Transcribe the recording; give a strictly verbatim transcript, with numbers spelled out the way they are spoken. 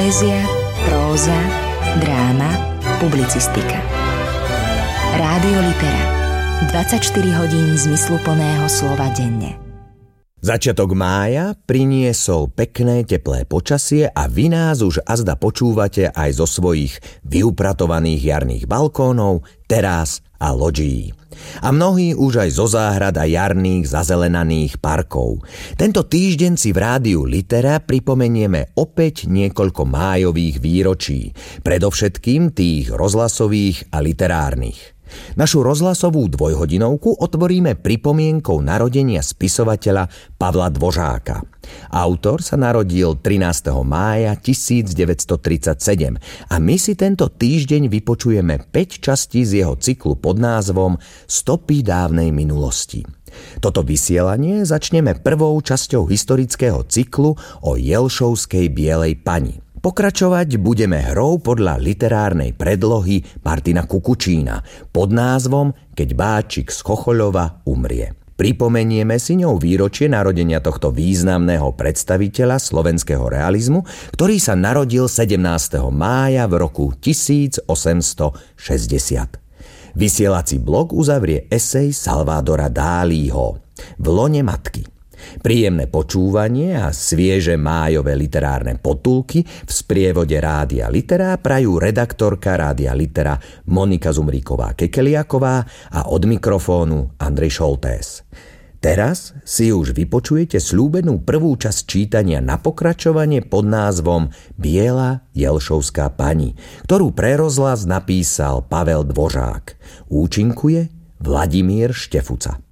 Poézia, próza, dráma, publicistika. Rádio Litera. dvadsaťštyri hodín zmysluplného slova denne. Začiatok mája priniesol pekné teplé počasie a vy nás už azda počúvate aj zo svojich vyupratovaných jarných balkónov, terás a lodží. A mnohí už aj zo záhrad a jarných zazelenaných parkov. Tento týždeň si v Rádiu Litera pripomenieme opäť niekoľko májových výročí, predovšetkým tých rozhlasových a literárnych. Našu rozhlasovú dvojhodinovku otvoríme pripomienkou narodenia spisovateľa Pavla Dvořáka. Autor sa narodil trinásteho mája tisícdeväťstotridsaťsedem a my si tento týždeň vypočujeme päť častí z jeho cyklu pod názvom Stopy dávnej minulosti. Toto vysielanie začneme prvou časťou historického cyklu o Jelšovskej bielej pani. Pokračovať budeme hrou podľa literárnej predlohy Martina Kukučína pod názvom Keď Báčik z Chochoľova umrie. Pripomenieme si ňou výročie narodenia tohto významného predstaviteľa slovenského realizmu, ktorý sa narodil sedemnásteho mája v roku tisícosemstošesťdesiat. Vysielací blok uzavrie esej Salvadora Dálího V lone matky. Príjemné počúvanie a svieže májové literárne potulky v sprievode Rádia Litera prajú redaktorka Rádia Litera Monika Zumríková-Kekeliaková a od mikrofónu Andrej Šoltés. Teraz si už vypočujete sľúbenú prvú časť čítania na pokračovanie pod názvom Biela Jelšovská pani, ktorú pre rozhlas napísal Pavel Dvořák. Účinkuje Vladimír Štefuca.